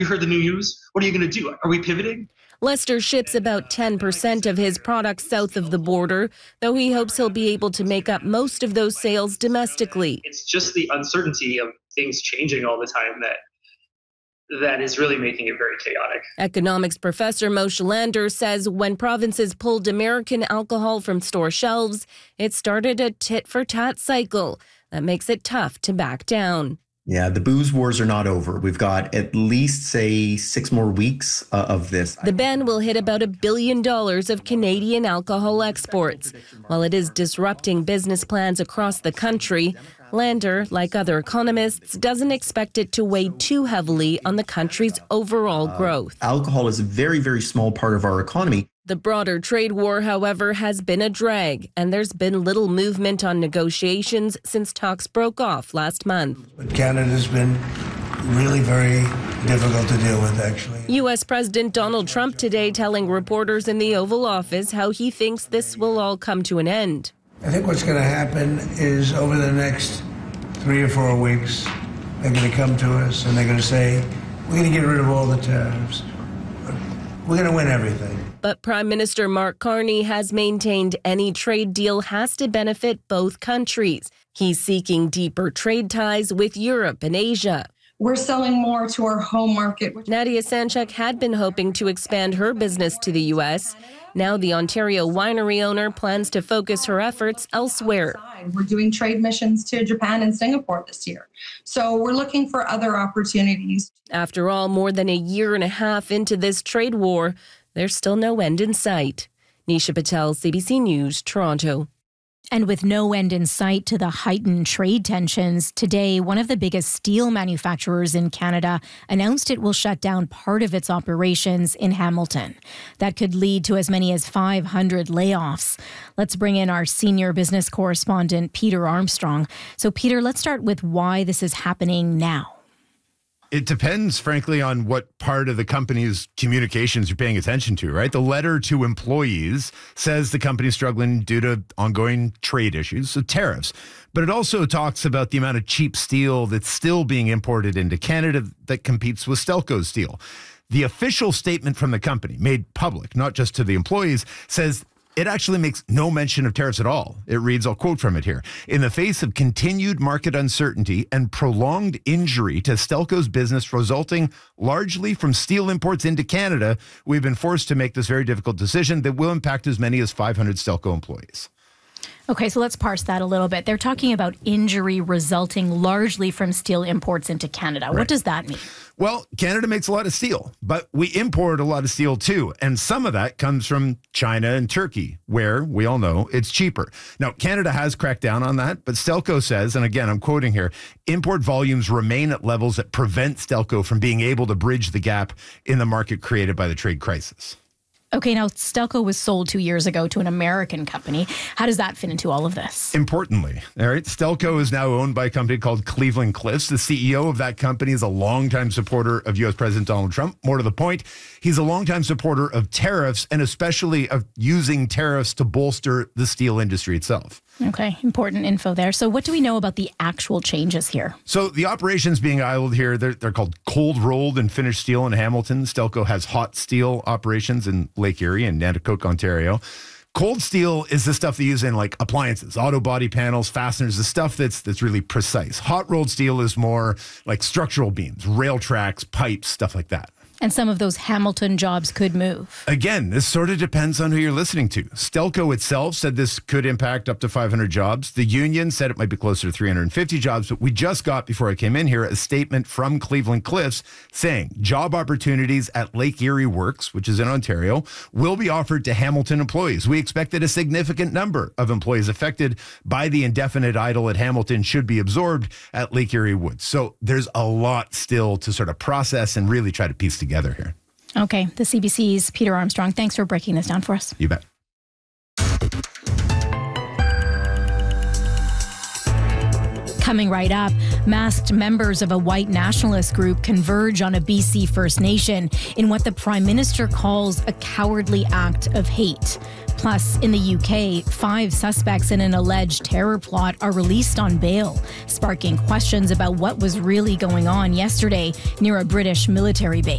You heard the news. What are you going to do? Are we pivoting? Lester ships about 10% of his products south of the border, though he hopes he'll be able to make up most of those sales domestically. It's just the uncertainty of things changing all the time that is really making it very chaotic. Economics professor Moshe Lander says when provinces pulled American alcohol from store shelves, it started a tit-for-tat cycle that makes it tough to back down. Yeah, the booze wars are not over. We've got at least, say, 6 more weeks of this. The ban will hit about $1 billion of Canadian alcohol exports. While it is disrupting business plans across the country, Lander, like other economists, doesn't expect it to weigh too heavily on the country's overall growth. Alcohol is a very, very small part of our economy. The broader trade war, however, has been a drag, and there's been little movement on negotiations since talks broke off last month. But Canada's been really very difficult to deal with, actually. U.S. President Donald Trump today telling reporters in the Oval Office how he thinks this will all come to an end. I think what's going to happen is over the next 3 or 4 weeks, they're going to come to us and they're going to say, we're going to get rid of all the tariffs. We're going to win everything. But Prime Minister Mark Carney has maintained any trade deal has to benefit both countries. He's seeking deeper trade ties with Europe and Asia. We're selling more to our home market. Nadia Sanchuk had been hoping to expand her business to the U.S. Now the Ontario winery owner plans to focus her efforts elsewhere. We're doing trade missions to Japan and Singapore this year. So we're looking for other opportunities. After all, more than a year and a half into this trade war, there's still no end in sight. Nisha Patel, CBC News, Toronto. And with no end in sight to the heightened trade tensions, today one of the biggest steel manufacturers in Canada announced it will shut down part of its operations in Hamilton. That could lead to as many as 500 layoffs. Let's bring in our senior business correspondent, Peter Armstrong. So, Peter, let's start with why this is happening now. It depends, frankly, on what part of the company's communications you're paying attention to, right? The letter to employees says the company's struggling due to ongoing trade issues, so tariffs. But it also talks about the amount of cheap steel that's still being imported into Canada that competes with Stelco's steel. The official statement from the company, made public, not just to the employees, says it actually makes no mention of tariffs at all. It reads, I'll quote from it here, "In the face of continued market uncertainty and prolonged injury to Stelco's business resulting largely from steel imports into Canada, we've been forced to make this very difficult decision that will impact as many as 500 Stelco employees." Okay, so let's parse that a little bit. They're talking about injury resulting largely from steel imports into Canada. Right. What does that mean? Well, Canada makes a lot of steel, but we import a lot of steel too. And some of that comes from China and Turkey, where we all know it's cheaper. Now, Canada has cracked down on that, but Stelco says, and again, I'm quoting here, import volumes remain at levels that prevent Stelco from being able to bridge the gap in the market created by the trade crisis. Okay, now Stelco was sold 2 years ago to an American company. How does that fit into all of this? Importantly, all right, Stelco is now owned by a company called Cleveland-Cliffs. The CEO of that company is a longtime supporter of U.S. President Donald Trump. More to the point, he's a longtime supporter of tariffs and especially of using tariffs to bolster the steel industry itself. Okay, important info there. So what do we know about the actual changes here? So the operations being idled here, they're called cold rolled and finished steel in Hamilton. Stelco has hot steel operations in Lake Erie and Nanticoke, Ontario. Cold steel is the stuff they use in like appliances, auto body panels, fasteners, the stuff that's really precise. Hot rolled steel is more like structural beams, rail tracks, pipes, stuff like that. And some of those Hamilton jobs could move. Again, this sort of depends on who you're listening to. Stelco itself said this could impact up to 500 jobs. The union said it might be closer to 350 jobs, but we just got, before I came in here, a statement from Cleveland-Cliffs saying job opportunities at Lake Erie Works, which is in Ontario, will be offered to Hamilton employees. We expect that a significant number of employees affected by the indefinite idle at Hamilton should be absorbed at Lake Erie Woods. So there's a lot still to sort of process and really try to piece together here. Okay, the CBC's Peter Armstrong. Thanks for breaking this down for us. You bet. Coming right up, masked members of a white nationalist group converge on a BC First Nation in what the Prime Minister calls a cowardly act of hate. Plus, in the UK, 5 suspects in an alleged terror plot are released on bail, sparking questions about what was really going on yesterday near a British military base.